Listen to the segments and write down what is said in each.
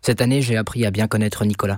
Cette année, j'ai appris à bien connaître Nicolas.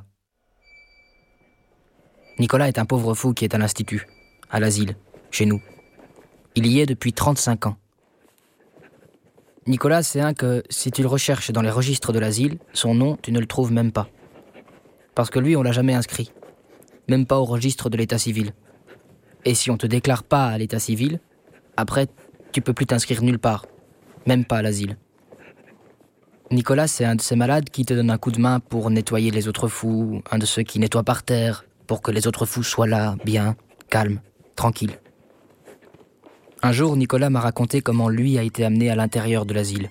Nicolas est un pauvre fou qui est à l'institut, à l'asile, chez nous. Il y est depuis 35 ans. Nicolas, c'est un que, si tu le recherches dans les registres de l'asile, son nom, tu ne le trouves même pas. Parce que lui, on l'a jamais inscrit. Même pas au registre de l'état civil. Et si on te déclare pas à l'état civil, après, tu peux plus t'inscrire nulle part. Même pas à l'asile. Nicolas, c'est un de ces malades qui te donne un coup de main pour nettoyer les autres fous, un de ceux qui nettoient par terre, pour que les autres fous soient là, bien, calmes, tranquilles. Un jour, Nicolas m'a raconté comment lui a été amené à l'intérieur de l'asile.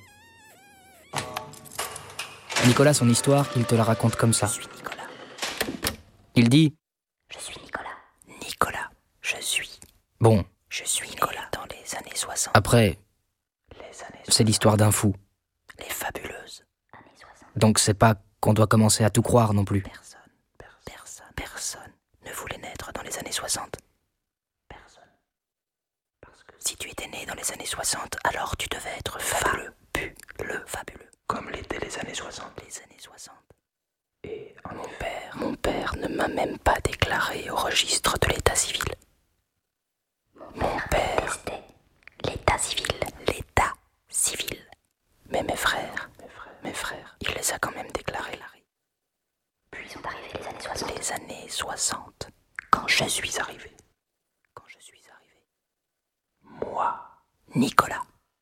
Nicolas, son histoire, il te la raconte comme ça. Je suis Nicolas. Il dit... Je suis Nicolas. Nicolas, je suis. Bon. Je suis Nicolas dans les années 60. Après, Les années 60. c'est l'histoire d'un fou. Les fabuleuses années 60. Donc c'est pas qu'on doit commencer à tout croire non plus. Personne ne voulait naître dans les années 60. Personne. Parce que si tu étais né dans les années 60, alors tu devais être fabuleux. Fabuleux. Comme l'étaient les années 60. Les années 60. Et mon père ne m'a même pas déclaré au registre de l'état civil. Mon père. L'état civil. L'état civil. Mais mes frères, il les a quand même déclarés. Puis sont arrivés les années 60. Les années 60. Quand je suis arrivé. Moi. Nicolas.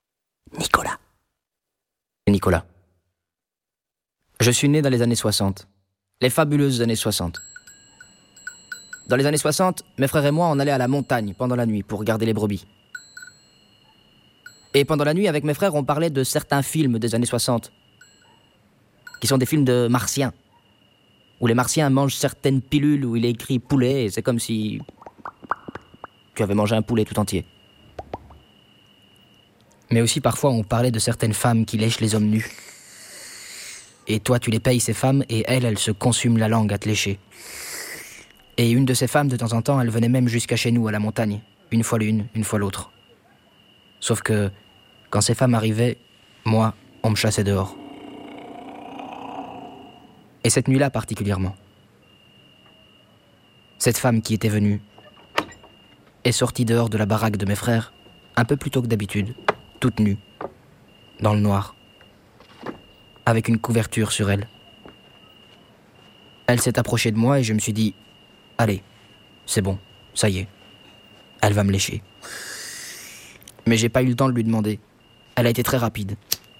Nicolas. Je suis né dans les années 60. Les fabuleuses années 60. Dans les années 60, mes frères et moi, on allait à la montagne pendant la nuit pour garder les brebis. Et pendant la nuit, avec mes frères, on parlait de certains films des années 60, qui sont des films de martiens, où les martiens mangent certaines pilules où il est écrit poulet, et c'est comme si tu avais mangé un poulet tout entier. Mais aussi parfois, on parlait de certaines femmes qui lèchent les hommes nus. Et toi, tu les payes, ces femmes, et elles se consument la langue à te lécher. Et une de ces femmes, de temps en temps, elle venait même jusqu'à chez nous, à la montagne. Une fois l'une, une fois l'autre. Sauf que, quand ces femmes arrivaient, moi, on me chassait dehors. Et cette nuit-là particulièrement. Cette femme qui était venue est sortie dehors de la baraque de mes frères, un peu plus tôt que d'habitude, toute nue, dans le noir, avec une couverture sur elle. Elle s'est approchée de moi et je me suis dit, allez, c'est bon, ça y est, elle va me lécher. Mais j'ai pas eu le temps de lui demander. Elle a été très rapide.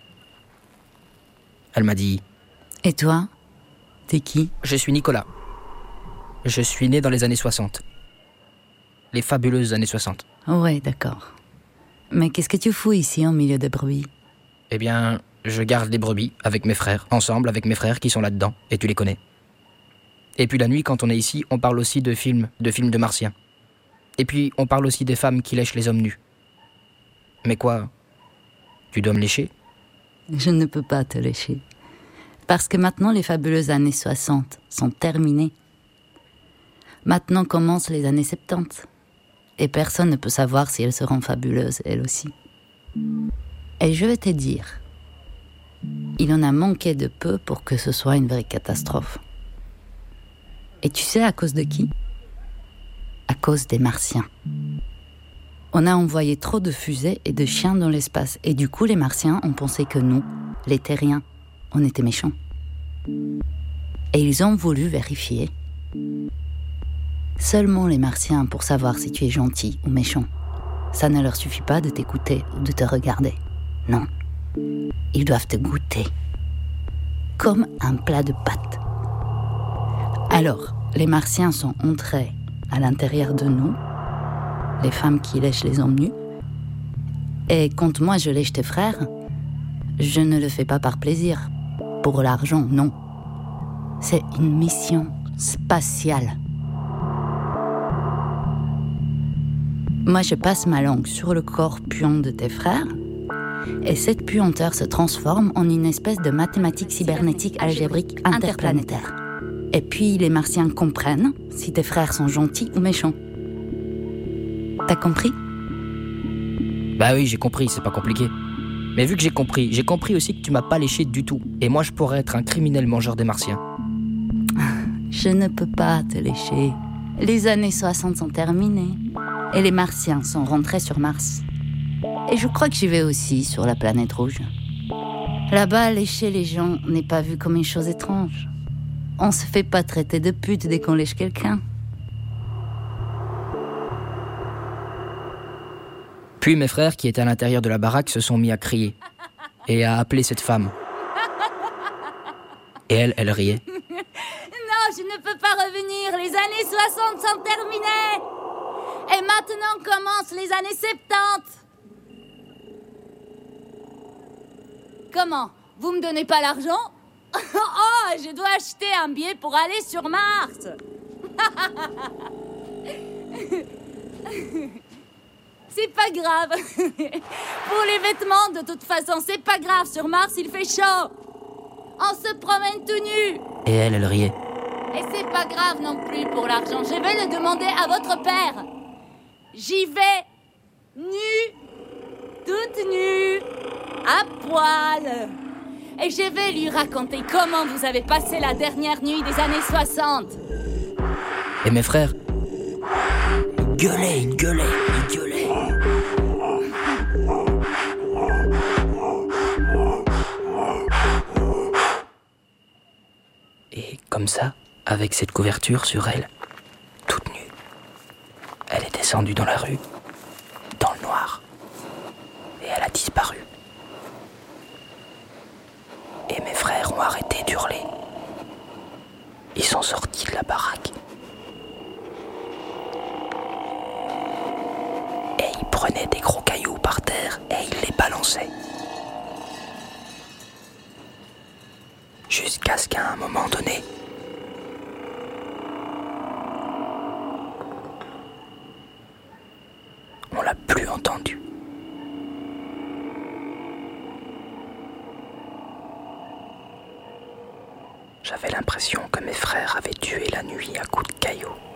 Elle m'a dit... Et toi, t'es qui ? Je suis Nicolas. Je suis né dans les années 60. Les fabuleuses années 60. Ouais, d'accord. Mais qu'est-ce que tu fous ici, au milieu des brebis ? Eh bien, je garde les brebis avec mes frères, ensemble avec mes frères qui sont là-dedans, et tu les connais. Et puis la nuit, quand on est ici, on parle aussi de films de martiens. Et puis, on parle aussi des femmes qui lèchent les hommes nus. Mais quoi ? Tu dois me lécher ? Je ne peux pas te lécher. Parce que maintenant, les fabuleuses années 60 sont terminées. Maintenant commencent les années 70. Et personne ne peut savoir si elles seront fabuleuses, elles aussi. Et je vais te dire, il en a manqué de peu pour que ce soit une vraie catastrophe. Et tu sais à cause de qui ? À cause des Martiens. On a envoyé trop de fusées et de chiens dans l'espace. Et du coup, les Martiens ont pensé que nous, les Terriens, on était méchants. Et ils ont voulu vérifier. Seulement les Martiens pour savoir si tu es gentil ou méchant. Ça ne leur suffit pas de t'écouter ou de te regarder. Non. Ils doivent te goûter. Comme un plat de pâtes. Alors, les Martiens sont entrés à l'intérieur de nous, les femmes qui lèchent les hommes nus. Et quand moi je lèche tes frères, je ne le fais pas par plaisir, pour l'argent, non. C'est une mission spatiale. Moi je passe ma langue sur le corps puant de tes frères, et cette puanteur se transforme en une espèce de mathématique cybernétique algébrique interplanétaire. Et puis les Martiens comprennent si tes frères sont gentils ou méchants. T'as compris ? Bah oui, j'ai compris, c'est pas compliqué. Mais vu que j'ai compris aussi que tu m'as pas léché du tout. Et moi, je pourrais être un criminel mangeur des martiens. Je ne peux pas te lécher. Les années 60 sont terminées. Et les martiens sont rentrés sur Mars. Et je crois que j'y vais aussi sur la planète rouge. Là-bas, lécher les gens n'est pas vu comme une chose étrange. On se fait pas traiter de pute dès qu'on lèche quelqu'un. Puis mes frères, qui étaient à l'intérieur de la baraque, se sont mis à crier et à appeler cette femme. Et elle riait. Non, je ne peux pas revenir. Les années 60 sont terminées. Et maintenant commencent les années 70. Comment? Vous me donnez pas l'argent? Oh, je dois acheter un billet pour aller sur Mars. C'est pas grave. Pour les vêtements, de toute façon, c'est pas grave. Sur Mars, il fait chaud. On se promène tout nu. Et elle riait. Et c'est pas grave non plus pour l'argent. Je vais le demander à votre père. J'y vais nue, toute nue, à poil. Et je vais lui raconter comment vous avez passé la dernière nuit des années 60. Et mes frères, Ils gueulaient. et comme ça, avec cette couverture sur elle, toute nue, elle est descendue dans la rue, dans le noir, et elle a disparu. Et mes frères ont arrêté d'hurler. Ils sont sortis de la baraque. Et ils prenaient des gros cailloux par terre et ils les balançaient. Jusqu'à ce qu'à un moment donné, on l'a plus entendu. J'avais l'impression que mes frères avaient tué la nuit à coups de cailloux.